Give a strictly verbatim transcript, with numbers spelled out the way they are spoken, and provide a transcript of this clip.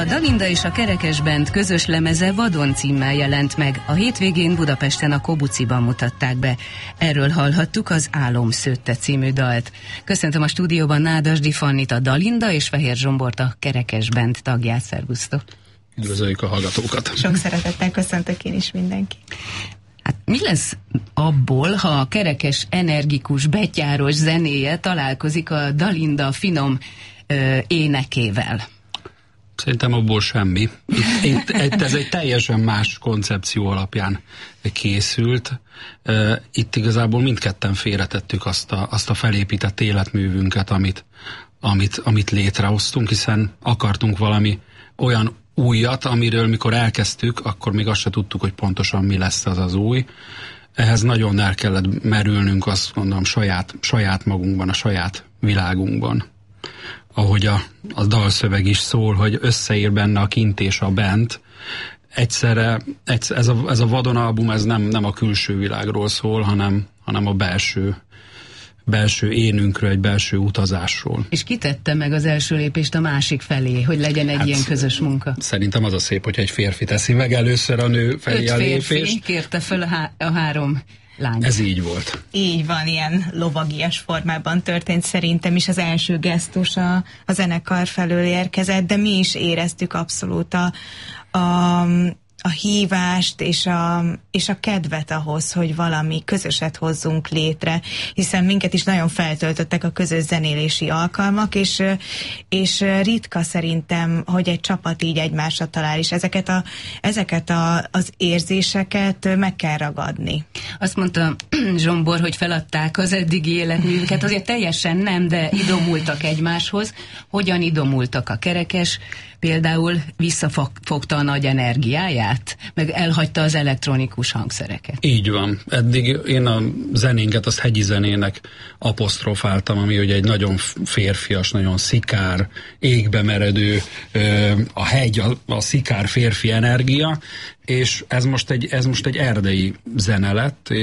Dalinda és a Kerekes Band közös lemeze Vadon címmel jelent meg. A hétvégén Budapesten a Kobuciban mutatták be. Erről hallhattuk az Álom szőtte című dalt. Köszöntöm a stúdióban Nádasdy Fannit, a Dalinda, és Fehér Zsombort, a Kerekes Band tagját. Szervusztok! Üdvözöljük a hallgatókat! Sok szeretettel köszöntök én is mindenki. Hát mi lesz abból, ha a Kerekes energikus, betyáros zenéje találkozik a Dalinda finom ö, énekével? Szerintem abból semmi. Itt, itt, itt ez egy teljesen más koncepció alapján készült. Itt igazából mindketten félretettük azt a, azt a felépített életművünket, amit, amit, amit létrehoztunk, hiszen akartunk valami olyan újat, amiről mikor elkezdtük, akkor még azt se tudtuk, hogy pontosan mi lesz az az új. Ehhez nagyon el kellett merülnünk, azt gondolom, saját, saját magunkban, a saját világunkban. Ahogy a, a dalszöveg is szól, hogy összeír benne a kint és a bent. Egyszerre ez a, ez a Vadon album, ez nem, nem a külső világról szól, hanem, hanem a belső, belső énünkről, egy belső utazásról. És ki tette meg az első lépést a másik felé, hogy legyen egy hát ilyen közös munka? Szerintem az a szép, hogyha egy férfi teszi meg először a nő felé Öt a lépést. férfi kérte föl a, há a három lány. Ez így volt. Így van, ilyen lovagias formában történt szerintem is. Az első gesztus a, a zenekar felől érkezett, de mi is éreztük abszolút a, a, a hívást és a, és a kedvet ahhoz, hogy valami közöset hozzunk létre, hiszen minket is nagyon feltöltöttek a közös zenélési alkalmak, és, és ritka szerintem, hogy egy csapat így egymásra talál, és ezeket, a, ezeket a, az érzéseket meg kell ragadni. Azt mondta Zsombor, hogy feladták az eddigi életművüket, azért teljesen nem, de idomultak egymáshoz. Hogyan idomultak? A Kerekes például visszafogta a nagy energiáját, meg elhagyta az elektronikus hangszereket. Így van. Eddig én a zenénket, azt hegyi zenének apostrofáltam, ami ugye egy nagyon férfias, nagyon szikár, égbe meredő, a hegy, a, a szikár férfi energia, és ez most egy, ez most egy erdei zene lett,